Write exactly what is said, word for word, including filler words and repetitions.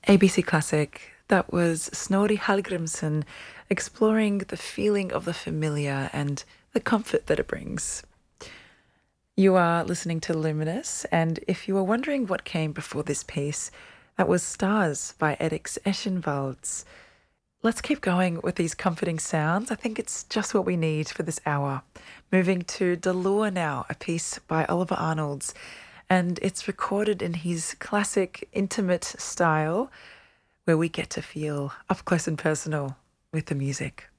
A B C Classic. That was Snorri Hallgrimsson exploring the feeling of the familiar and the comfort that it brings. You are listening to Luminous, and if you were wondering what came before this piece, that was Stars by Edix Eschenwalds. Let's keep going with these comforting sounds. I think it's just what we need for this hour. Moving to Delure now, a piece by Oliver Arnolds, and it's recorded in his classic intimate style where we get to feel up close and personal with the music.